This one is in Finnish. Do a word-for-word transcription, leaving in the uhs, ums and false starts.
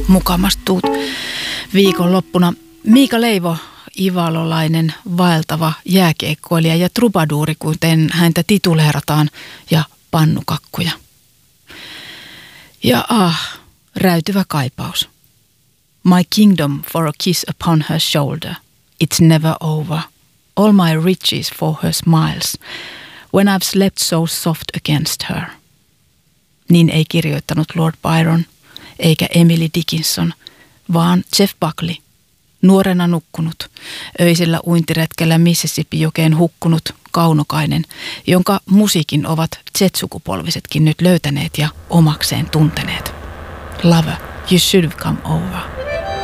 mukamas tuut viikonloppuna. Miika Leivo, ivalolainen, vaeltava jääkiekkoilija ja trubaduuri, kuten häntä tituleerataan, ja pannukakkuja. Ja ah, räytyvä kaipaus. My kingdom for a kiss upon her shoulder. It's never over. All my riches for her smiles. When I've slept so soft against her. Niin ei kirjoittanut Lord Byron, eikä Emily Dickinson, vaan Jeff Buckley, nuorena nukkunut, öisellä uintiretkellä Mississippi-jokeen hukkunut kaunokainen, jonka musiikin ovat Z-sukupolvisetkin nyt löytäneet ja omakseen tunteneet. Lover, you should have come over.